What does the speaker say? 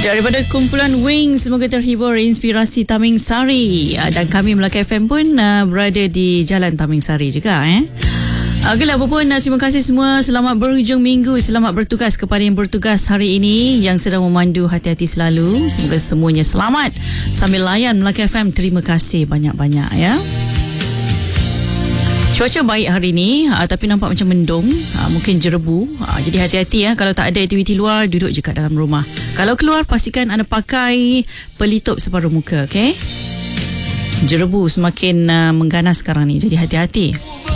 Daripada kumpulan Wings, semoga terhibur inspirasi Taming Sari. Dan kami Melaka FM pun berada di Jalan Taming Sari juga. Okeylah, apa pun, terima kasih semua. Selamat berhujung minggu. Selamat bertugas kepada yang bertugas hari ini, yang sedang memandu, hati-hati selalu. Semoga semuanya selamat sambil layan Melaka FM. Terima kasih banyak-banyak ya. Cuaca baik hari ni, tapi nampak macam mendung, mungkin jerebu. Jadi hati-hati ya, kalau tak ada aktiviti luar, duduk je kat dalam rumah. Kalau keluar, pastikan anda pakai pelitup separuh muka, okey? Jerebu semakin mengganas sekarang ni, jadi hati-hati.